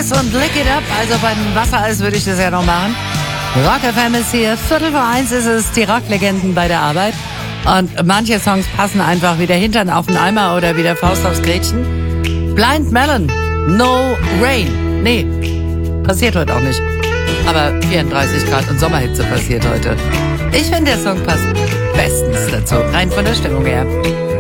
Kiss und Lick It Up. Also beim Wassereis würde ich das ja noch machen. Rock FM ist hier. 1:45 ist es. Die Rocklegenden bei der Arbeit. Und manche Songs passen einfach wie der Hintern auf den Eimer oder wie der Faust aufs Gretchen. Blind Melon, No Rain. Nee, passiert heute auch nicht. Aber 34 Grad und Sommerhitze passiert heute. Ich finde, der Song passt bestens dazu. Rein von der Stimmung her.